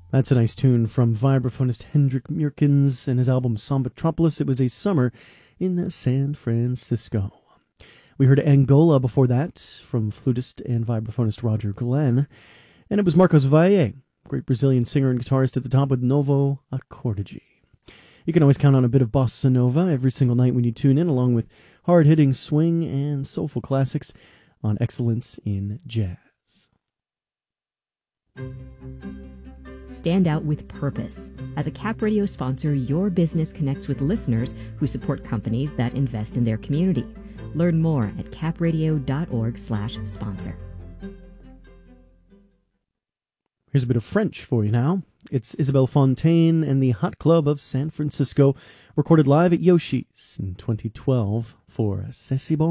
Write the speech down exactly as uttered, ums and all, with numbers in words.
That's a nice tune from vibraphonist Hendrik Meerkens and his album Sombetropolis. It was a summer in San Francisco. We heard Angola before that from flutist and vibraphonist Roger Glenn. And it was Marcos Valle, great Brazilian singer and guitarist, at the top with Novo Accordici. You can always count on a bit of bossa nova every single night when you tune in, along with hard-hitting swing and soulful classics on Excellence in Jazz. Stand out with purpose. As a Cap Radio sponsor, your business connects with listeners who support companies that invest in their community. Learn more at capradio.org slash sponsor. Here's a bit of French for you now. It's Isabelle Fontaine and the Hot Club of San Francisco, recorded live at Yoshi's in twenty twelve for C'est si bon.